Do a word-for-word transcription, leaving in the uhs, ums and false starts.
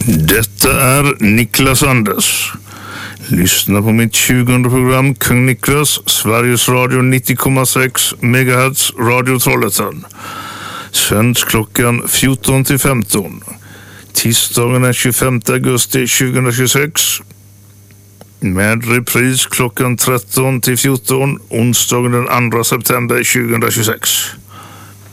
Detta är Niklas Anders. Lyssna på mitt tjugonde program Kung Niklas, Sveriges Radio nittio komma sex megahertz, Radio Trollhättan. Sänds klockan fjorton till femton. Tisdagen den tjugofemte augusti tjugohundratjugosex. Med repris klockan tretton till fjorton. Onsdagen den andra september tjugohundratjugosex.